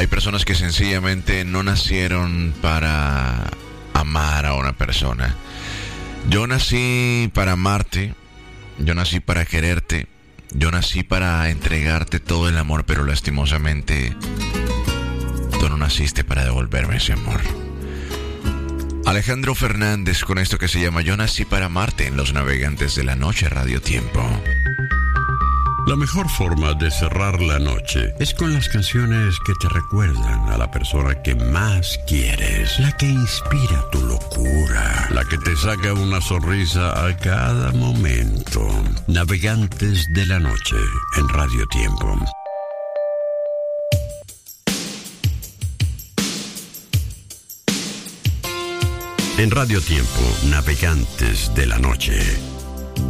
Hay personas que sencillamente no nacieron para amar a una persona. Yo nací para amarte, yo nací para quererte, yo nací para entregarte todo el amor, pero lastimosamente tú no naciste para devolverme ese amor. Alejandro Fernández con esto que se llama Yo nací para amarte en Los Navegantes de la Noche, Radio Tiempo. La mejor forma de cerrar la noche es con las canciones que te recuerdan a la persona que más quieres, la que inspira tu locura, la que te saca una sonrisa a cada momento. Navegantes de la Noche en Radio Tiempo. En Radio Tiempo, Navegantes de la Noche.